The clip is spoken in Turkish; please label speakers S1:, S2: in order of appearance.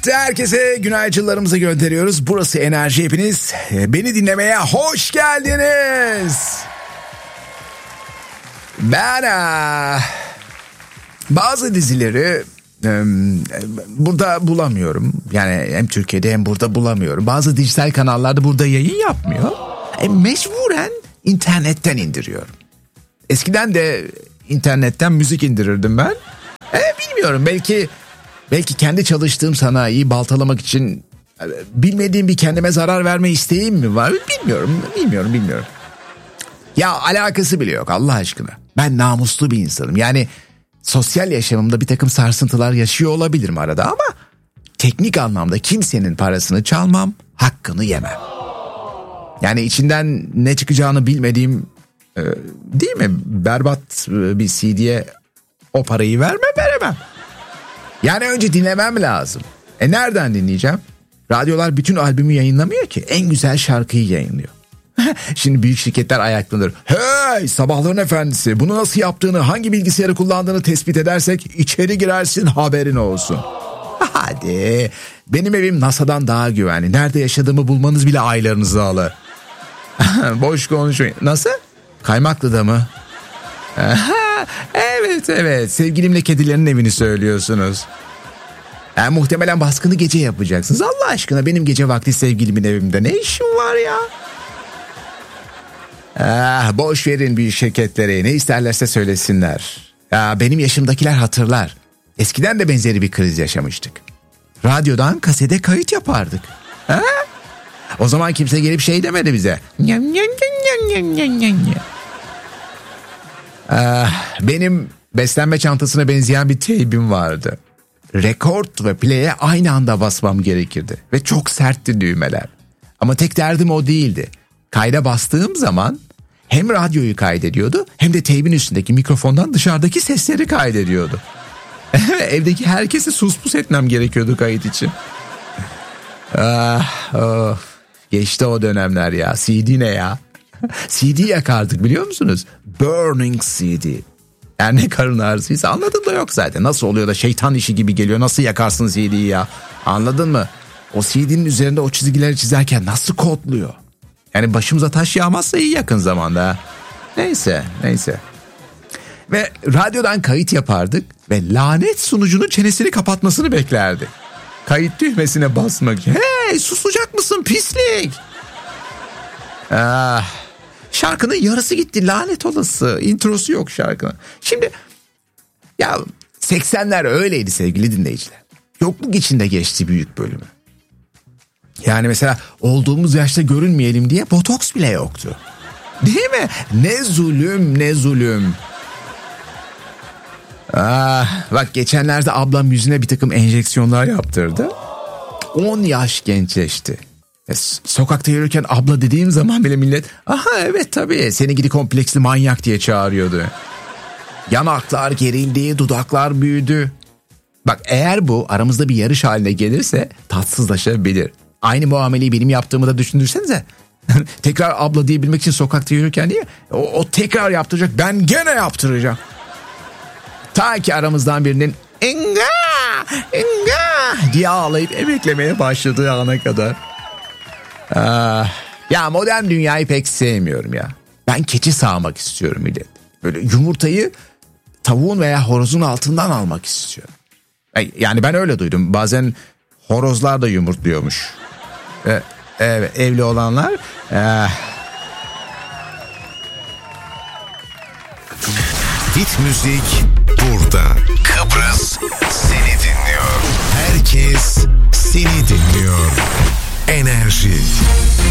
S1: saatte herkese günaydınlarımızı gönderiyoruz. Burası Enerji, hepiniz beni dinlemeye hoş geldiniz. Ben bazı dizileri burada bulamıyorum. Yani hem Türkiye'de hem burada bulamıyorum. Bazı dijital kanallarda burada yayın yapmıyor. Mecburen internetten indiriyorum. Eskiden de internetten müzik indirirdim ben. Bilmiyorum, belki kendi çalıştığım sanayiyi baltalamak için bilmediğim bir kendime zarar verme isteğim mi var? Bilmiyorum. Ya alakası bile yok Allah aşkına. Ben namuslu bir insanım. Yani sosyal yaşamımda bir takım sarsıntılar yaşıyor olabilirim arada ama teknik anlamda kimsenin parasını çalmam, hakkını yemem. Yani içinden ne çıkacağını bilmediğim, değil mi, berbat bir CD'ye o parayı veremem. Yani önce dinlemem lazım. Nereden dinleyeceğim? Radyolar bütün albümü yayınlamıyor ki. En güzel şarkıyı yayınlıyor. Şimdi büyük şirketler ayaklanır. Hey sabahların efendisi, bunu nasıl yaptığını, hangi bilgisayarı kullandığını tespit edersek içeri girersin, haberin olsun. Hadi, benim evim NASA'dan daha güvenli. Nerede yaşadığımı bulmanız bile aylarınızı alır. Boş konuşmayın. Nasıl? Kaymaklı'da mı? Evet, sevgilimle kedilerin evini söylüyorsunuz. Muhtemelen baskını gece yapacaksınız. Allah aşkına, benim gece vakti sevgilimin evimde ne işim var ya? Boş verin büyük şirketleri, ne isterlerse söylesinler. Benim yaşımdakiler hatırlar. Eskiden de benzeri bir kriz yaşamıştık. Radyodan kasete kayıt yapardık. O zaman kimse gelip şey demedi bize. Benim beslenme çantasına benzeyen bir teybim vardı. Record ve play'e aynı anda basmam gerekirdi. Ve çok sertti düğmeler. Ama tek derdim o değildi. Kayda bastığım zaman hem radyoyu kaydediyordu hem de teybin üstündeki mikrofondan dışarıdaki sesleri kaydediyordu. Evdeki herkesi suspus etmem gerekiyordu kayıt için. Geçti o dönemler ya. CD ne ya? CD yakardık, biliyor musunuz? Burning CD. Yani ne karın ağrısıysa anladın da yok zaten. Nasıl oluyor da şeytan işi gibi geliyor. Nasıl yakarsın CD'yi ya? Anladın mı? O CD'nin üzerinde o çizgileri çizerken nasıl kodluyor? Yani başımıza taş yağmazsa iyi yakın zamanda. Neyse. Ve radyodan kayıt yapardık ve lanet sunucunun çenesini kapatmasını beklerdik. Kayıt düğmesine basmak. Hey, susacak mısın pislik? Şarkının yarısı gitti, lanet olası. İntrosu yok şarkının. Şimdi ya 80'ler öyleydi sevgili dinleyiciler. Yokluk içinde geçti büyük bölümü. Yani mesela olduğumuz yaşta görünmeyelim diye botoks bile yoktu. Değil mi? Ne zulüm. Bak geçenlerde ablam yüzüne bir takım enjeksiyonlar yaptırdı. 10 yaş gençleşti. Sokakta yürürken abla dediğim zaman bile millet evet tabii seni gidi kompleksli manyak diye çağırıyordu. Yanaklar gerildi, dudaklar büyüdü. Bak eğer bu aramızda bir yarış haline gelirse tatsızlaşabilir. Aynı muameleyi benim yaptığımı da düşünürsenize. Tekrar abla diyebilmek için sokakta yürürken diye o tekrar yaptıracak, ben gene yaptıracağım. Ta ki aramızdan birinin inga diye ağlayıp emeklemeye başladığı ana kadar. Ya modern dünyayı pek sevmiyorum ya. Ben keçi sağmak istiyorum millet. Böyle yumurtayı tavuğun veya horozun altından almak istiyorum. Yani ben öyle duydum. Bazen horozlar da yumurtluyormuş. Evet, evli olanlar.
S2: Hit müzik burada. Kıbrıs